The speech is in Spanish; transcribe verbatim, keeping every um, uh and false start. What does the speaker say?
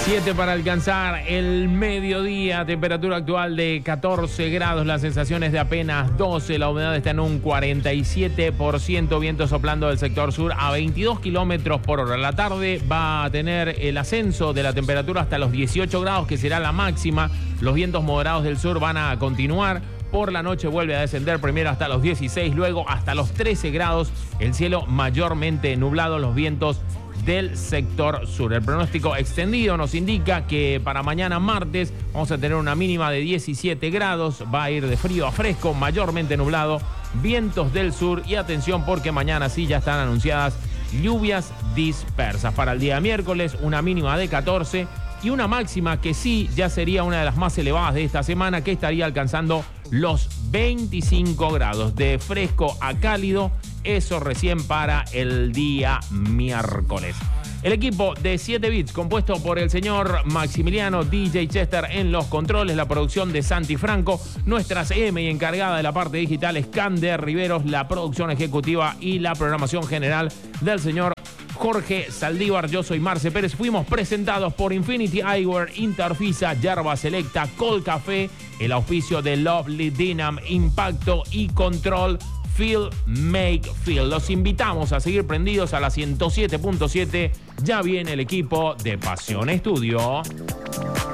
siete para alcanzar el mediodía, temperatura actual de catorce grados, las sensaciones de apenas doce, la humedad está en un cuarenta y siete por ciento, viento soplando del sector sur a veintidós kilómetros por hora. La tarde va a tener el ascenso de la temperatura hasta los dieciocho grados, que será la máxima. Los vientos moderados del sur van a continuar. Por la noche vuelve a descender primero hasta los dieciséis, luego hasta los trece grados. El cielo mayormente nublado, los vientos del sector sur. El pronóstico extendido nos indica que para mañana martes vamos a tener una mínima de diecisiete grados, va a ir de frío a fresco, mayormente nublado, vientos del sur y atención porque mañana sí ya están anunciadas lluvias dispersas. Para el día miércoles una mínima de catorce y una máxima que sí ya sería una de las más elevadas de esta semana, que estaría alcanzando los veinticinco grados, de fresco a cálido. Eso recién para el día miércoles. El equipo de siete bits, compuesto por el señor Maximiliano D J Chester en los controles, la producción de Santi Franco, nuestra C M y encargada de la parte digital es Cander Riveros, la producción ejecutiva y la programación general del señor Jorge Saldívar. Yo soy Marce Pérez. Fuimos presentados por Infinity Eyewear, Interfisa, Yerba Selecta, Col Café, el auspicio de Lovely Dynam, Impacto y Control. Feel, make, feel. Los invitamos a seguir prendidos a la ciento siete punto siete. Ya viene el equipo de Pasión Estudio.